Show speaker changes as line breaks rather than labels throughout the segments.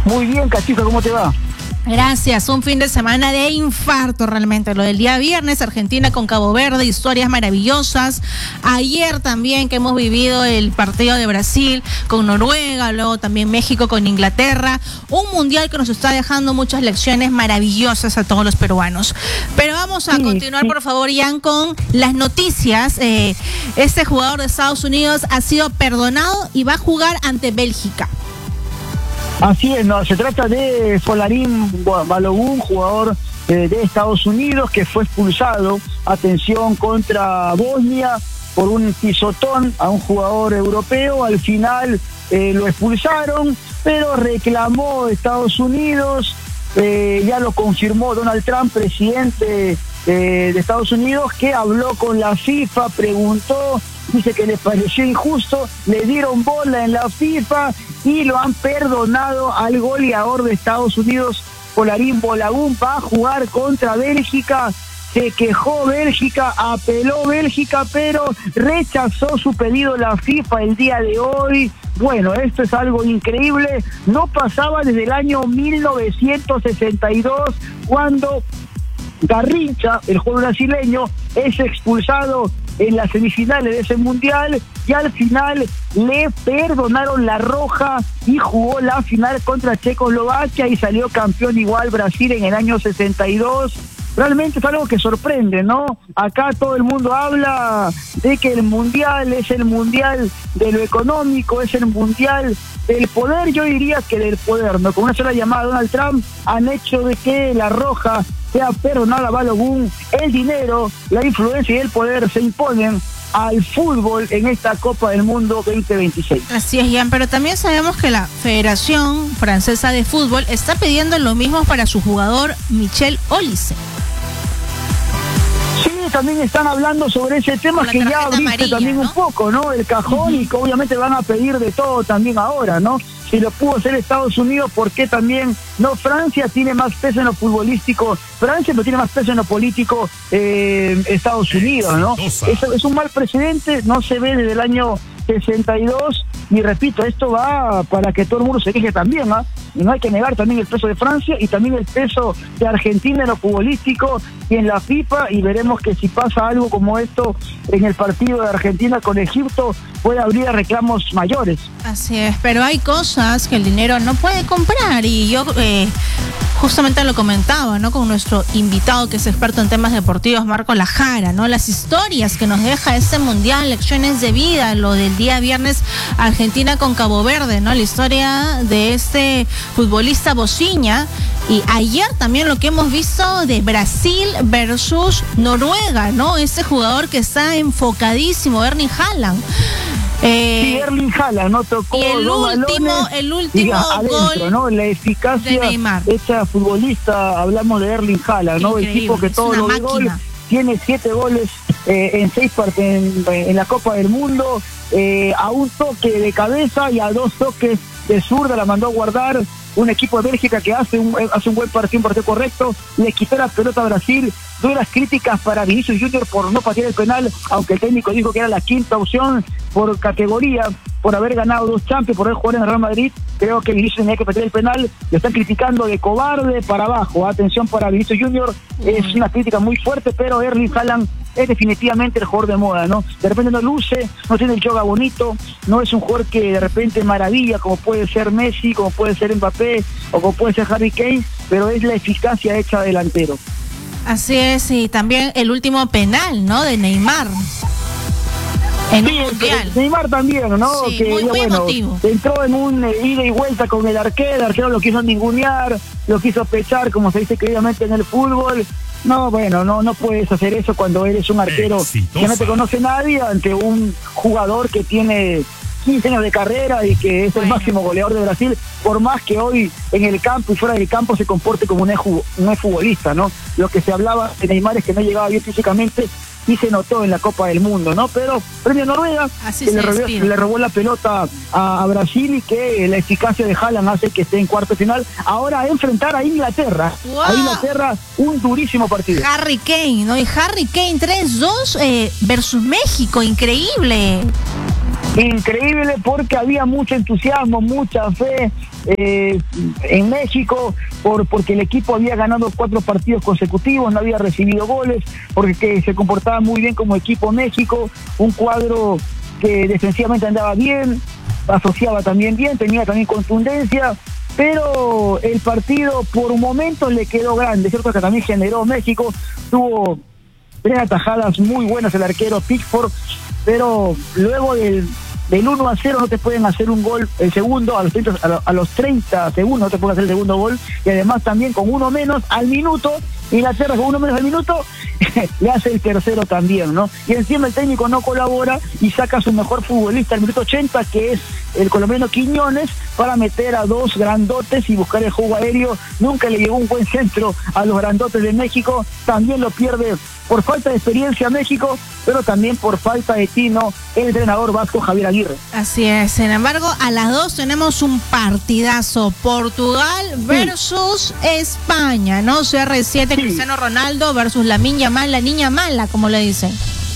Muy bien, Cachito, ¿cómo te va?
Gracias, un fin de semana de infarto realmente. Lo del día viernes, Argentina con Cabo Verde, historias maravillosas. Ayer también que hemos vivido el partido de Brasil con Noruega, luego también México con Inglaterra. Un mundial que nos está dejando muchas lecciones maravillosas a todos los peruanos. Pero vamos a continuar, por favor, Jan, con las noticias. Este jugador de Estados Unidos ha sido perdonado y va a jugar ante Bélgica.
Así es, no, se trata de Folarin Balogun, jugador de Estados Unidos, que fue expulsado, atención, contra Bosnia por un pisotón a un jugador europeo. Al final lo expulsaron, pero reclamó Estados Unidos, ya lo confirmó Donald Trump, presidente de Estados Unidos, que habló con la FIFA, preguntó, dice que le pareció injusto, le dieron bola en la FIFA y lo han perdonado al goleador de Estados Unidos, Folarin Balogun. Va a jugar contra Bélgica. Se quejó Bélgica, apeló Bélgica, pero rechazó su pedido la FIFA el día de hoy. Bueno, esto es algo increíble, no pasaba desde el año 1962, cuando Garrincha, el jugador brasileño, es expulsado en las semifinales de ese mundial y al final le perdonaron la roja y jugó la final contra Checoslovaquia y salió campeón igual Brasil en el año 62. Realmente es algo que sorprende, ¿no? Acá todo el mundo habla de que el mundial es el mundial de lo económico, es el mundial del poder. Yo diría que del poder, ¿no? Con una sola llamada a Donald Trump han hecho de que la roja sea perdonada a Balogun. El dinero, la influencia y el poder se imponen al fútbol en esta Copa del Mundo 2026.
Así es, Jan, pero también sabemos que la Federación Francesa de Fútbol está pidiendo lo mismo para su jugador Michel Olise.
Sí, también están hablando sobre ese tema que ya abriste amarilla, también, ¿no? Un poco, ¿no? El cajón, y que obviamente van a pedir de todo también ahora, ¿no? Si lo pudo hacer Estados Unidos, ¿por qué también no? Francia tiene más peso en lo futbolístico, Francia, pero tiene más peso en lo político Estados Unidos, ¿no? Eso es un mal precedente, no se ve desde el año 62, y repito, esto va para que todo el mundo se queje también, ¿ah? Y no hay que negar también el peso de Francia y también el peso de Argentina en lo futbolístico y en la FIFA, y veremos que si pasa algo como esto en el partido de Argentina con Egipto, puede abrir reclamos mayores.
Así es, pero hay cosas que el dinero no puede comprar, y yo justamente lo comentaba, ¿no? Con nuestro invitado que es experto en temas deportivos, Marco Lajara, ¿no? Las historias que nos deja este mundial, lecciones de vida, lo del día viernes, Argentina con Cabo Verde, ¿no? La historia de este futbolista Bociña, y ayer también lo que hemos visto de Brasil versus Noruega, ¿no? Ese jugador que está enfocadísimo, Erling Haaland.
Sí, Erling Haaland, ¿no? Tocó
y el último
adentro,
gol,
¿no? La eficacia
de Neymar.
Esta futbolista, hablamos de Erling Haaland, ¿no?
Increíble,
el tipo que todo lo de gol, tiene 7 goles en 6 en la Copa del Mundo, a un toque de cabeza y a 2 toques de zurda la mandó a guardar. Un equipo de Bélgica que hace un buen partido, un partido correcto, le quitó la pelota a Brasil. Duras críticas para Vinicius Junior por no patear el penal, aunque el técnico dijo que era la quinta opción por categoría, por haber ganado 2 Champions, por haber jugado en el Real Madrid. Creo que Vinicius tenía que patear el penal. Lo están criticando de cobarde para abajo. Atención para Vinicius Junior, es una crítica muy fuerte, pero Erling Haaland es definitivamente el jugador de moda, ¿no? De repente no luce, no tiene el yoga bonito, no es un jugador que de repente maravilla, como puede ser Messi, como puede ser Mbappé, o como puede ser Harry Kane, pero es la eficacia hecha delantero.
Así es, y también el último penal, ¿no? De Neymar. En un mundial.
Neymar también, ¿no?
Sí,
que
muy emotivo.
Entró en un ida y vuelta con el arquero lo quiso ningunear, lo quiso pechar, como se dice queridamente en el fútbol. No, bueno, no puedes hacer eso cuando eres un arquero que no te conoce nadie ante un jugador que tiene 15 años de carrera y que es el máximo goleador de Brasil, por más que hoy en el campo y fuera del campo se comporte como un ex futbolista, ¿no? Lo que se hablaba de Neymar es que no llegaba bien físicamente y se notó en la Copa del Mundo, ¿no? Pero premio Noruega, que le robó la pelota a Brasil, y que la eficacia de Haaland hace que esté en cuarto final. Ahora a enfrentar a Inglaterra.
Wow.
A Inglaterra, un durísimo partido.
Harry Kane, ¿no? Y Harry Kane 3-2 versus México, increíble.
Increíble, porque había mucho entusiasmo, mucha fe en México, porque el equipo había ganado 4 partidos consecutivos, no había recibido goles, porque se comportaba muy bien como equipo México, un cuadro que defensivamente andaba bien, asociaba también bien, tenía también contundencia, pero el partido por momentos le quedó grande, cierto que también generó México, tuvo 3 atajadas muy buenas el arquero Pickford, pero luego del 1-0 no te pueden hacer un gol, el segundo, a los 30 segundos no te pueden hacer el segundo gol, y además también con uno menos al minuto, Inglaterra con uno menos al minuto, le hace el tercero también, ¿no? Y encima el técnico no colabora y saca a su mejor futbolista al minuto 80, que es el colombiano Quiñones, para meter a 2 grandotes y buscar el juego aéreo. Nunca le llegó un buen centro a los grandotes de México, también lo pierde por falta de experiencia México, pero también por falta de tino el entrenador vasco Javier Aguirre.
Así es, sin embargo, a las 2 tenemos un partidazo, Portugal versus España, ¿no? CR7, Cristiano Ronaldo versus Lamine Yamal, la niña mala, como le dicen.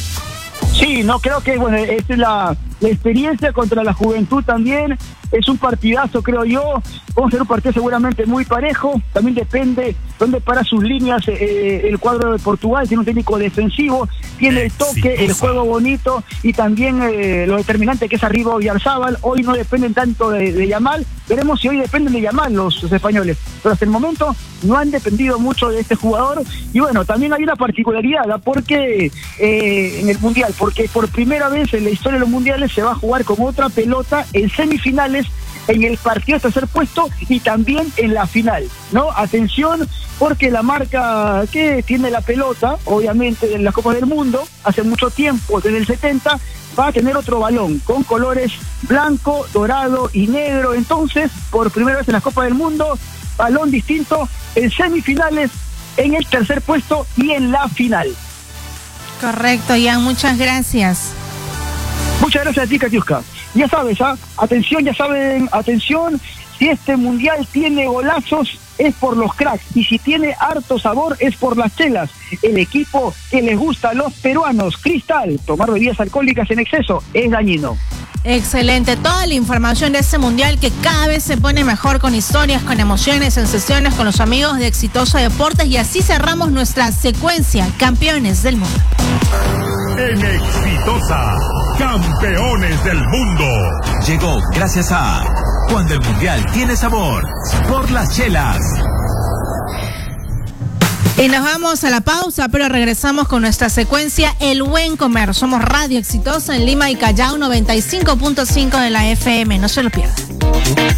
Sí, no, creo que, bueno, esta es la experiencia contra la juventud también. Es un partidazo, creo yo. Vamos a ser un partido seguramente muy parejo. También depende dónde para sus líneas el cuadro de Portugal. Tiene un técnico defensivo, tiene el toque, el juego bonito y también lo determinante que es arriba Oyarzabal. Hoy no dependen tanto de Yamal. Veremos si hoy dependen de Yamal los españoles. Pero hasta el momento no han dependido mucho de este jugador. Y bueno, también hay una particularidad, porque en el Mundial, porque por primera vez en la historia de los mundiales se va a jugar con otra pelota en semifinales, en el partido de tercer puesto y también en la final, ¿no? Atención, porque la marca que tiene la pelota, obviamente en la Copa del Mundo, hace mucho tiempo, desde el 70, va a tener otro balón con colores blanco, dorado y negro. Entonces, por primera vez en la Copa del Mundo, balón distinto en semifinales, en el tercer puesto y en la final.
Correcto, Ian, muchas gracias.
Muchas gracias a ti, Katiuska. Ya sabes, atención, ya saben, atención, si este mundial tiene golazos es por los cracks, y si tiene harto sabor es por las chelas. El equipo que les gusta a los peruanos, Cristal. Tomar bebidas alcohólicas en exceso es dañino.
Excelente, toda la información de este mundial que cada vez se pone mejor, con historias, con emociones, sensaciones, con los amigos de Exitosa Deportes, y así cerramos nuestra secuencia Campeones del Mundo.
En Exitosa, Campeones del Mundo.
Llegó gracias a Cuando el Mundial tiene sabor, por las chelas.
Y nos vamos a la pausa, pero regresamos con nuestra secuencia El Buen Comer. Somos Radio Exitosa en Lima y Callao, 95.5 de la FM. No se lo pierdan.